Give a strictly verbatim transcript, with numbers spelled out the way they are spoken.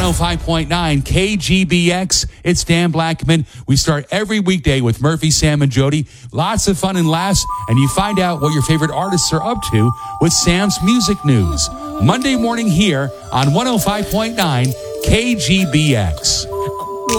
oh five point nine K G B X. It's Dan Blackman. We start every weekday with Murphy, Sam, and Jody. Lots of fun and laughs, and you find out what your favorite artists are up to with Sam's Music News. Monday morning here on one oh five point nine K G B X.